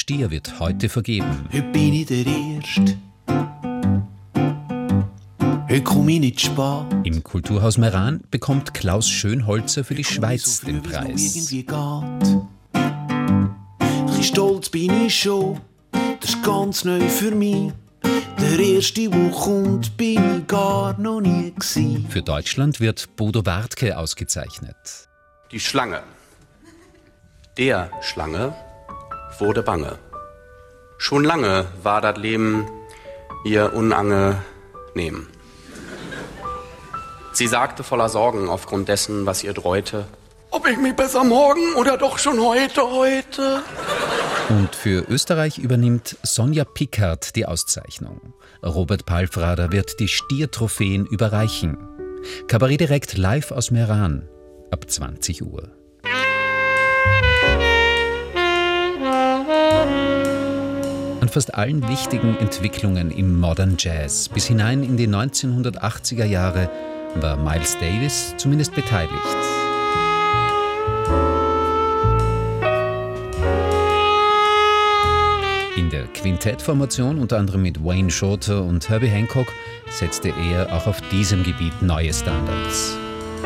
Stier wird heute vergeben. Heute bin ich der Erste. Heute komme ich nicht spät. Im Kulturhaus Meran bekommt Klaus Schönholzer für die Schweiz den Preis. Ein bisschen stolz bin ich schon, das ist ganz neu für mich. Der erste, der kommt, bin ich gar noch nie gewesen. Für Deutschland wird Bodo Wartke ausgezeichnet. Die Schlange. Der Schlange wurde bange. Schon lange war das Leben ihr unangenehm. Sie sagte voller Sorgen aufgrund dessen, was ihr dreute: Ob ich mich besser morgen oder doch schon heute? Und für Österreich übernimmt Sonja Pickard die Auszeichnung. Robert Palfrader wird die Stier-Trophäen überreichen. Kabarett direkt live aus Meran ab 20 Uhr. An fast allen wichtigen Entwicklungen im Modern Jazz bis hinein in die 1980er Jahre war Miles Davis zumindest beteiligt. In der Quintettformation, unter anderem mit Wayne Shorter und Herbie Hancock, setzte er auch auf diesem Gebiet neue Standards.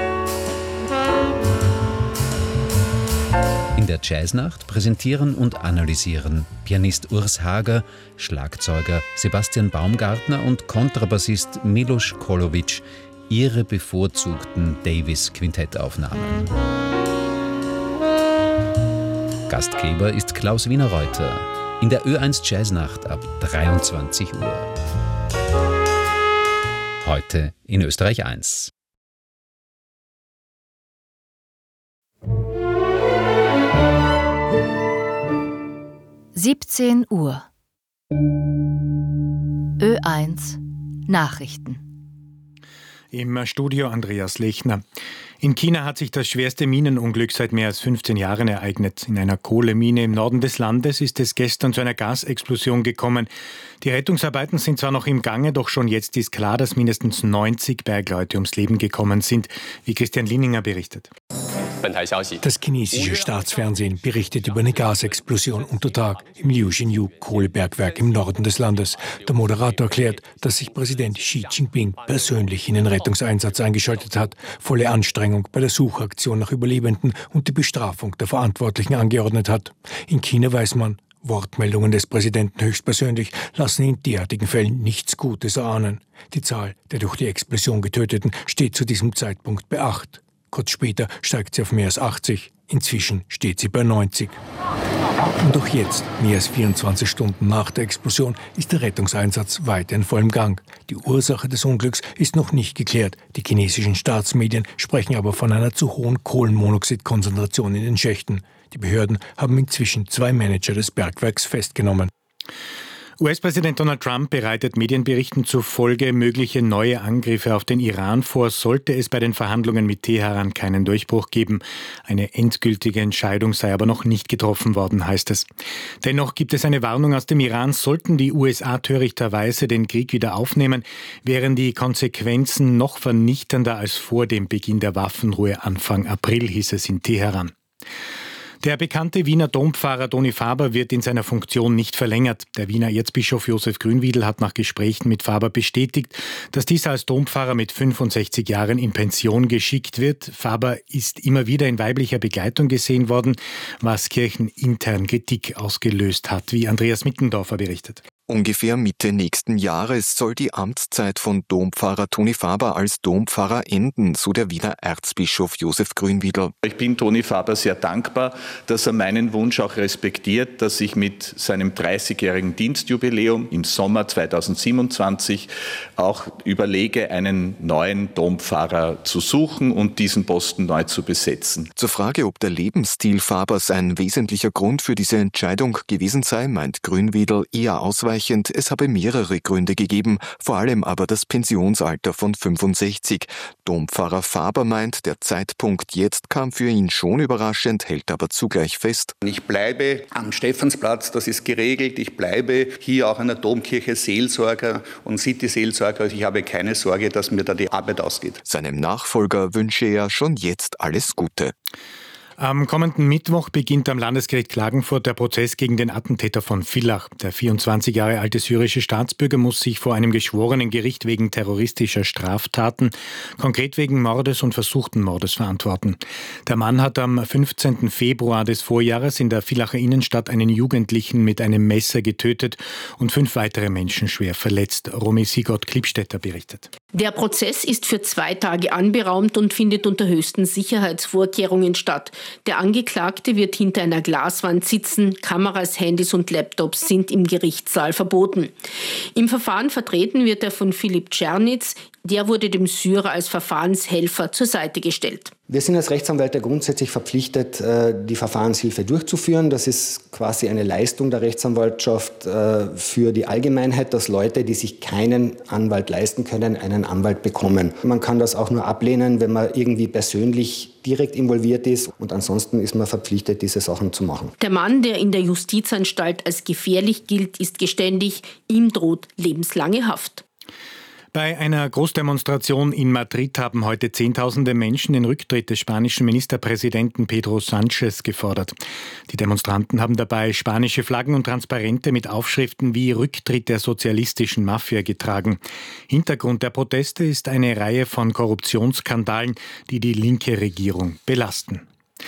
In der Jazznacht präsentieren und analysieren Pianist Urs Hager, Schlagzeuger Sebastian Baumgartner und Kontrabassist Milos Kolovic ihre bevorzugten Davis-Quintettaufnahmen. Gastgeber ist Klaus Wienerreuter in der Ö1 Jazznacht ab 23 Uhr. Heute in Österreich 1. Uhr. Ö1 Nachrichten. Im Studio Andreas Lechner. In China hat sich das schwerste Minenunglück seit mehr als 15 Jahren ereignet. In einer Kohlemine im Norden des Landes ist es gestern zu einer Gasexplosion gekommen. Die Rettungsarbeiten sind zwar noch im Gange, doch schon jetzt ist klar, dass mindestens 90 Bergleute ums Leben gekommen sind, wie Christian Linninger berichtet. Das chinesische Staatsfernsehen berichtet über eine Gasexplosion unter Tag im Liuxinyu Kohlebergwerk im Norden des Landes. Der Moderator erklärt, dass sich Präsident Xi Jinping persönlich in den Rettungseinsatz eingeschaltet hat, volle Anstrengung bei der Suchaktion nach Überlebenden und die Bestrafung der Verantwortlichen angeordnet hat. In China weiß man, Wortmeldungen des Präsidenten höchstpersönlich lassen in derartigen Fällen nichts Gutes erahnen. Die Zahl der durch die Explosion Getöteten steht zu diesem Zeitpunkt bei 8. Kurz später steigt sie auf mehr als 80. Inzwischen steht sie bei 90. Und auch jetzt, mehr als 24 Stunden nach der Explosion, ist der Rettungseinsatz weiter in vollem Gang. Die Ursache des Unglücks ist noch nicht geklärt. Die chinesischen Staatsmedien sprechen aber von einer zu hohen Kohlenmonoxidkonzentration in den Schächten. Die Behörden haben inzwischen 2 Manager des Bergwerks festgenommen. US-Präsident Donald Trump bereitet Medienberichten zufolge mögliche neue Angriffe auf den Iran vor, sollte es bei den Verhandlungen mit Teheran keinen Durchbruch geben. Eine endgültige Entscheidung sei aber noch nicht getroffen worden, heißt es. Dennoch gibt es eine Warnung aus dem Iran, sollten die USA törichterweise den Krieg wieder aufnehmen, wären die Konsequenzen noch vernichtender als vor dem Beginn der Waffenruhe Anfang April, hieß es in Teheran. Der bekannte Wiener Dompfarrer Toni Faber wird in seiner Funktion nicht verlängert. Der Wiener Erzbischof Josef Grünwiedl hat nach Gesprächen mit Faber bestätigt, dass dieser als Dompfarrer mit 65 Jahren in Pension geschickt wird. Faber ist immer wieder in weiblicher Begleitung gesehen worden, was kirchenintern Kritik ausgelöst hat, wie Andreas Mittendorfer berichtet. Ungefähr Mitte nächsten Jahres soll die Amtszeit von Dompfarrer Toni Faber als Dompfarrer enden, so der Wiener Erzbischof Josef Grünwiedl. Ich bin Toni Faber sehr dankbar, dass er meinen Wunsch auch respektiert, dass ich mit seinem 30-jährigen Dienstjubiläum im Sommer 2027 auch überlege, einen neuen Dompfarrer zu suchen und diesen Posten neu zu besetzen. Zur Frage, ob der Lebensstil Fabers ein wesentlicher Grund für diese Entscheidung gewesen sei, meint Grünwiedl eher ausweichend. Es habe mehrere Gründe gegeben, vor allem aber das Pensionsalter von 65. Dompfarrer Faber meint, der Zeitpunkt jetzt kam für ihn schon überraschend, hält aber zugleich fest. Ich bleibe am Stephansplatz, das ist geregelt. Ich bleibe hier auch an der Domkirche Seelsorger und City-Seelsorger. Also ich habe keine Sorge, dass mir da die Arbeit ausgeht. Seinem Nachfolger wünsche er schon jetzt alles Gute. Am kommenden Mittwoch beginnt am Landesgericht Klagenfurt der Prozess gegen den Attentäter von Villach. Der 24 Jahre alte syrische Staatsbürger muss sich vor einem geschworenen Gericht wegen terroristischer Straftaten, konkret wegen Mordes und versuchten Mordes, verantworten. Der Mann hat am 15. Februar des Vorjahres in der Villacher Innenstadt einen Jugendlichen mit einem Messer getötet und 5 weitere Menschen schwer verletzt. Romy Sigott-Klippstätter berichtet. Der Prozess ist für 2 Tage anberaumt und findet unter höchsten Sicherheitsvorkehrungen statt. Der Angeklagte wird hinter einer Glaswand sitzen, Kameras, Handys und Laptops sind im Gerichtssaal verboten. Im Verfahren vertreten wird er von Philipp Czernitz. Der wurde dem Syrer als Verfahrenshelfer zur Seite gestellt. Wir sind als Rechtsanwälte grundsätzlich verpflichtet, die Verfahrenshilfe durchzuführen. Das ist quasi eine Leistung der Rechtsanwaltschaft für die Allgemeinheit, dass Leute, die sich keinen Anwalt leisten können, einen Anwalt bekommen. Man kann das auch nur ablehnen, wenn man irgendwie persönlich direkt involviert ist. Und ansonsten ist man verpflichtet, diese Sachen zu machen. Der Mann, der in der Justizanstalt als gefährlich gilt, ist geständig. Ihm droht lebenslange Haft. Bei einer Großdemonstration in Madrid haben heute Zehntausende Menschen den Rücktritt des spanischen Ministerpräsidenten Pedro Sánchez gefordert. Die Demonstranten haben dabei spanische Flaggen und Transparente mit Aufschriften wie Rücktritt der sozialistischen Mafia getragen. Hintergrund der Proteste ist eine Reihe von Korruptionsskandalen, die die linke Regierung belasten.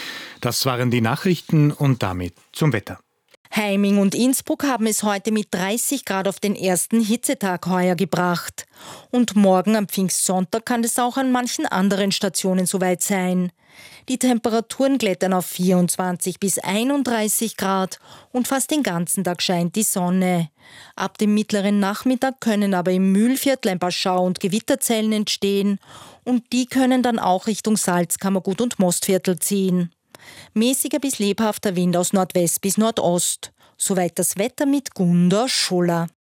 Das waren die Nachrichten und damit zum Wetter. Heiming und Innsbruck haben es heute mit 30 Grad auf den ersten Hitzetag heuer gebracht. Und morgen am Pfingstsonntag kann es auch an manchen anderen Stationen soweit sein. Die Temperaturen klettern auf 24 bis 31 Grad und fast den ganzen Tag scheint die Sonne. Ab dem mittleren Nachmittag können aber im Mühlviertel ein paar Schau- und Gewitterzellen entstehen und die können dann auch Richtung Salzkammergut und Mostviertel ziehen. Mäßiger bis lebhafter Wind aus Nordwest bis Nordost. Soweit das Wetter mit Gunda Schuller.